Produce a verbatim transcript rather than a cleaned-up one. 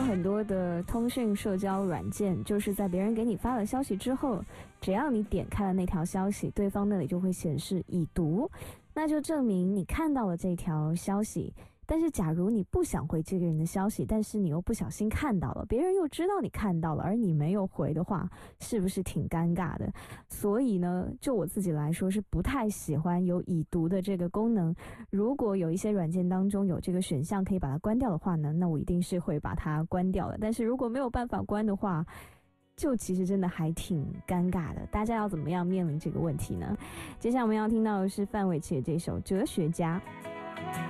很多的通讯社交软件，就是在别人给你发了消息之后，只要你点开了那条消息，对方那里就会显示已读，那就证明你看到了这条消息。但是假如你不想回这个人的消息，但是你又不小心看到了，别人又知道你看到了，而你没有回的话，是不是挺尴尬的？所以呢，就我自己来说是不太喜欢有已读的这个功能。如果有一些软件当中有这个选项可以把它关掉的话呢，那我一定是会把它关掉的。但是如果没有办法关的话，就其实真的还挺尴尬的。大家要怎么样面临这个问题呢？接下来我们要听到的是范玮琪的这首《哲学家》。